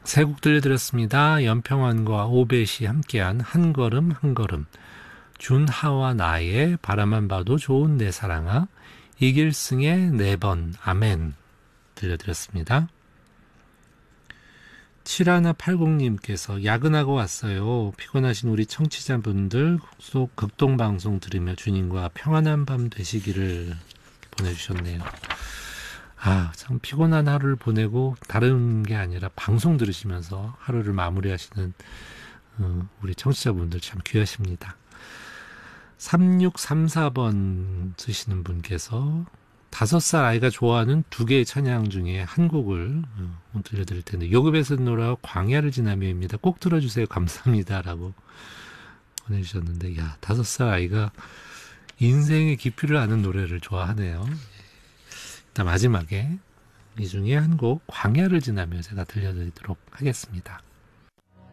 세 곡 들려드렸습니다. 연평환과 오벳이 함께한 한 걸음 한 걸음, 준하와 나의 바라만 봐도 좋은 내 사랑아, 이길승의 네 번 아멘 들려드렸습니다. 7180님께서 야근하고 왔어요. 피곤하신 우리 청취자분들 극동방송 들으며 주님과 평안한 밤 되시기를 보내주셨네요. 참 피곤한 하루를 보내고 다른 게 아니라 방송 들으시면서 하루를 마무리하시는 우리 청취자분들 참 귀하십니다. 3634번 쓰시는 분께서 5살 아이가 좋아하는 두 개의 찬양 중에 한 곡을 들려드릴 텐데, 요급에서 노래와 광야를 지나며입니다. 꼭 들어주세요. 감사합니다. 라고 보내주셨는데, 5살 아이가 인생의 깊이를 아는 노래를 좋아하네요. 일단 마지막에 이 중에 한 곡 광야를 지나며 제가 들려드리도록 하겠습니다.